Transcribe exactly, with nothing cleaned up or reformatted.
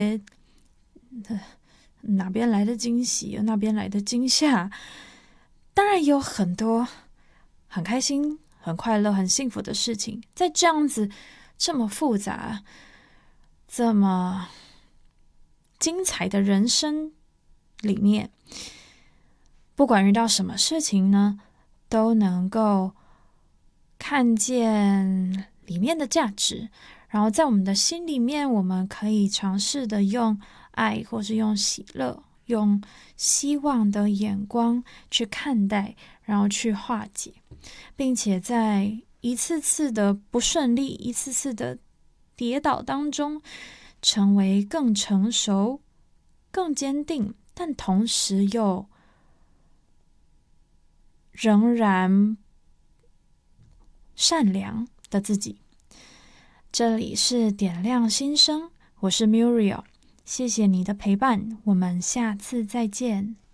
哪边来的惊喜，那边来的惊吓。当然有很多很开心、很快乐、很幸福的事情，在这样子这么复杂、这么精彩的人生里面，不管遇到什么事情呢，都能够看见里面的价值，然后在我们的心里面，我们可以尝试的用爱，或是用喜乐，用希望的眼光去看待，然后去化解，并且在一次次的不顺利，一次次的跌倒当中，成为更成熟、更坚定，但同时又仍然善良的自己。这里是点亮心声，我是 Muriel， 谢谢你的陪伴，我们下次再见。